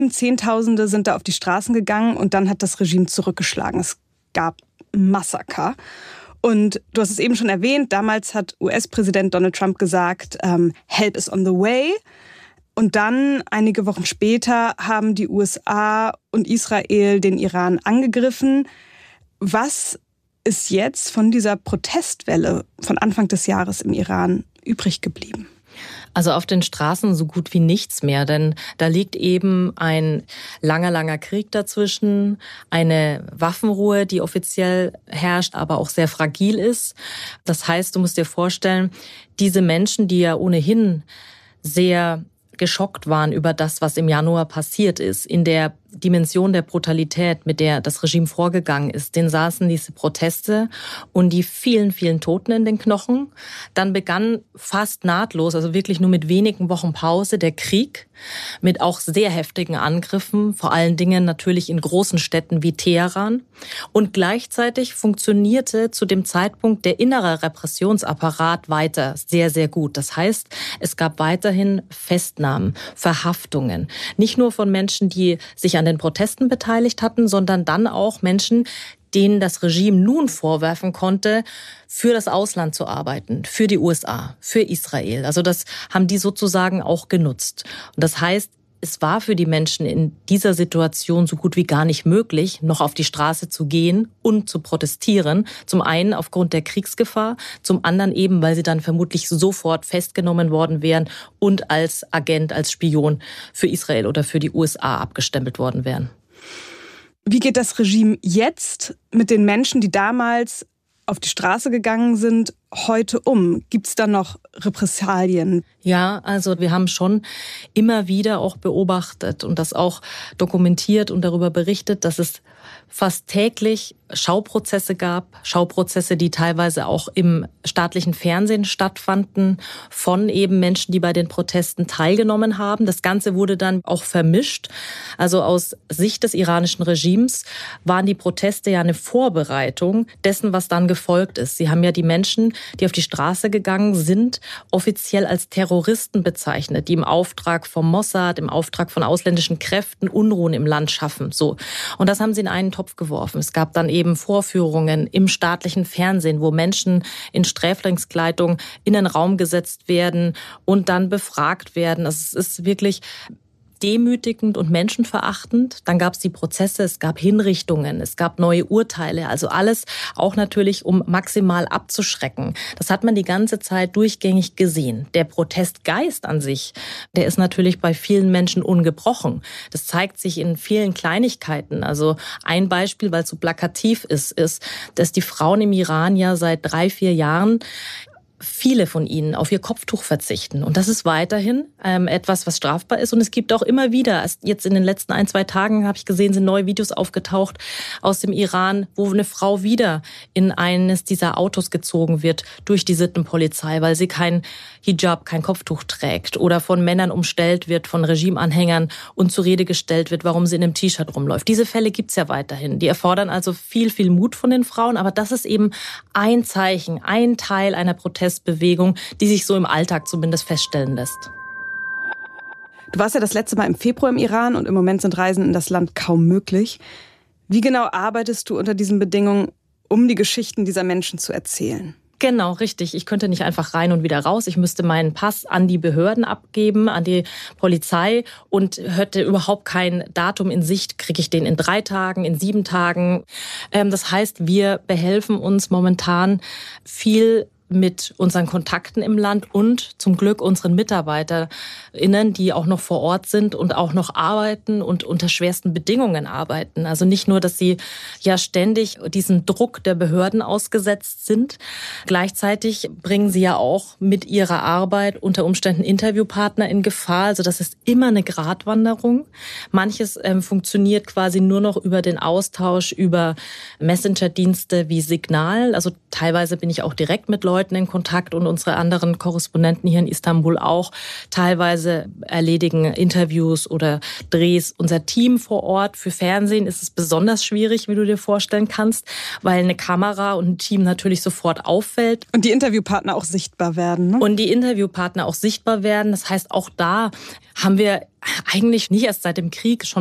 Zehntausende sind da auf die Straßen gegangen und dann hat das Regime zurückgeschlagen. Es gab Massaker. Und du hast es eben schon erwähnt, damals hat US-Präsident Donald Trump gesagt, Help is on the way. Und dann, einige Wochen später, haben die USA und Israel den Iran angegriffen. Was ist jetzt von dieser Protestwelle von Anfang des Jahres im Iran übrig geblieben? Also auf den Straßen so gut wie nichts mehr, denn da liegt eben ein langer Krieg dazwischen, eine Waffenruhe, die offiziell herrscht, aber auch sehr fragil ist. Das heißt, du musst dir vorstellen, diese Menschen, die ja ohnehin sehr geschockt waren über das, was im Januar passiert ist, in der Dimension der Brutalität, mit der das Regime vorgegangen ist, denen saßen diese Proteste und die vielen Toten in den Knochen. Dann begann fast nahtlos, also wirklich nur mit wenigen Wochen Pause, der Krieg mit auch sehr heftigen Angriffen, vor allen Dingen natürlich in großen Städten wie Teheran. Und gleichzeitig funktionierte zu dem Zeitpunkt der innere Repressionsapparat weiter sehr gut. Das heißt, es gab weiterhin Festnahmen, Verhaftungen, nicht nur von Menschen, die sich an den Protesten beteiligt hatten, sondern dann auch Menschen, denen das Regime nun vorwerfen konnte, für das Ausland zu arbeiten, für die USA, für Israel. Also das haben die sozusagen auch genutzt. Und das heißt, es war für die Menschen in dieser Situation so gut wie gar nicht möglich, noch auf die Straße zu gehen und zu protestieren. Zum einen aufgrund der Kriegsgefahr, zum anderen eben, weil sie dann vermutlich sofort festgenommen worden wären und als Agent, als Spion für Israel oder für die USA abgestempelt worden wären. Wie geht das Regime jetzt mit den Menschen, die damals auf die Straße gegangen sind, heute um? Gibt es da noch Repressalien? Ja, also wir haben schon immer wieder auch beobachtet und das auch dokumentiert und darüber berichtet, dass es fast täglich Schauprozesse gab, Schauprozesse, die teilweise auch im staatlichen Fernsehen stattfanden, von eben Menschen, die bei den Protesten teilgenommen haben. Das Ganze wurde dann auch vermischt. Also aus Sicht des iranischen Regimes waren die Proteste ja eine Vorbereitung dessen, was dann gefolgt ist. Sie haben ja die Menschen, die auf die Straße gegangen sind, offiziell als Terroristen bezeichnet, die im Auftrag vom Mossad, im Auftrag von ausländischen Kräften Unruhen im Land schaffen. So. Und das haben sie in einen Topf geworfen. Es gab dann eben Vorführungen im staatlichen Fernsehen, wo Menschen in Sträflingskleidung in den Raum gesetzt werden und dann befragt werden. Also es ist wirklich demütigend und menschenverachtend. Dann gab es die Prozesse, es gab Hinrichtungen, es gab neue Urteile. Also alles auch natürlich, um maximal abzuschrecken. Das hat man die ganze Zeit durchgängig gesehen. Der Protestgeist an sich, der ist natürlich bei vielen Menschen ungebrochen. Das zeigt sich in vielen Kleinigkeiten. Also ein Beispiel, weil es so plakativ ist, dass die Frauen im Iran ja seit 3-4 Jahren viele von ihnen auf ihr Kopftuch verzichten. Und das ist weiterhin etwas, was strafbar ist. Und es gibt auch immer wieder, jetzt in den letzten 1-2 Tagen habe ich gesehen, sind neue Videos aufgetaucht aus dem Iran, wo eine Frau wieder in eines dieser Autos gezogen wird durch die Sittenpolizei, weil sie kein Hijab, kein Kopftuch trägt oder von Männern umstellt wird, von Regimeanhängern und zur Rede gestellt wird, warum sie in einem T-Shirt rumläuft. Diese Fälle gibt's ja weiterhin. Die erfordern also viel Mut von den Frauen. Aber das ist eben ein Zeichen, ein Teil einer Protestbewegung, die sich so im Alltag zumindest feststellen lässt. Du warst ja das letzte Mal im Februar im Iran und im Moment sind Reisen in das Land kaum möglich. Wie genau arbeitest du unter diesen Bedingungen, um die Geschichten dieser Menschen zu erzählen? Genau, richtig. Ich könnte nicht einfach rein und wieder raus. Ich müsste meinen Pass an die Behörden abgeben, an die Polizei und hätte überhaupt kein Datum in Sicht. Kriege ich den in 3 Tagen, in 7 Tagen? Das heißt, wir behelfen uns momentan viel mit unseren Kontakten im Land und zum Glück unseren MitarbeiterInnen, die auch noch vor Ort sind und auch noch arbeiten und unter schwersten Bedingungen arbeiten. Also nicht nur, dass sie ja ständig diesem Druck der Behörden ausgesetzt sind. Gleichzeitig bringen sie ja auch mit ihrer Arbeit unter Umständen Interviewpartner in Gefahr. Also das ist immer eine Gratwanderung. Manches funktioniert quasi nur noch über den Austausch über Messenger-Dienste wie Signal. Also teilweise bin ich auch direkt mit Leuten Leuten in Kontakt und unsere anderen Korrespondenten hier in Istanbul auch. Teilweise erledigen Interviews oder Drehs unser Team vor Ort. Für Fernsehen ist es besonders schwierig, wie du dir vorstellen kannst, weil eine Kamera und ein Team natürlich sofort auffällt. Und die Interviewpartner auch sichtbar werden, ne? Und die Interviewpartner auch sichtbar werden. Das heißt, auch da haben wir eigentlich nicht erst seit dem Krieg, schon